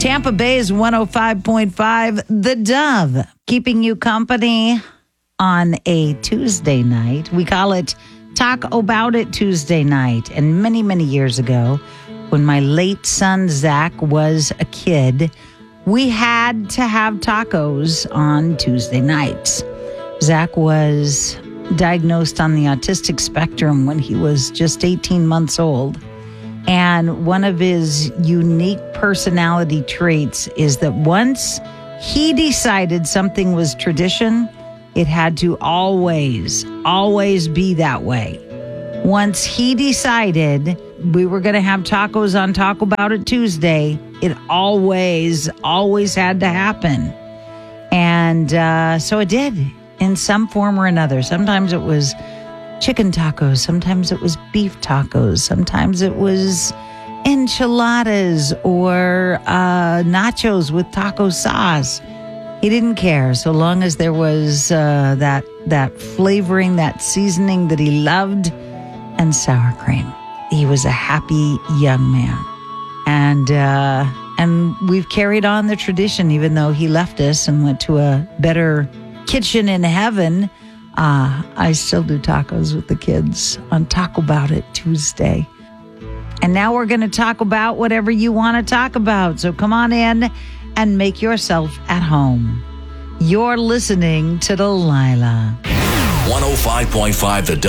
Tampa Bay's 105.5, The Dove, keeping you company on a Tuesday night. We call it Talk About It Tuesday night. And many, many years ago, when my late son Zach was a kid, we had to have tacos on Tuesday nights. Zach was diagnosed on the autistic spectrum when he was just 18 months old. And one of his unique personality traits is that once he decided something was tradition, it had to always be that way. Once he decided we were going to have tacos on Talk About It Tuesday, it always had to happen. And so it did in some form or another. Sometimes it was chicken tacos. Sometimes it was beef tacos. Sometimes it was enchiladas or nachos with taco sauce. He didn't care so long as there was that flavoring, that seasoning that he loved, and sour cream. He was a happy young man. And we've carried on the tradition, even though he left us and went to a better kitchen in heaven. I still do tacos with the kids on Talk About It Tuesday. And now we're going to talk about whatever you want to talk about. So come on in and make yourself at home. You're listening to Delilah. 105.5 The Dove.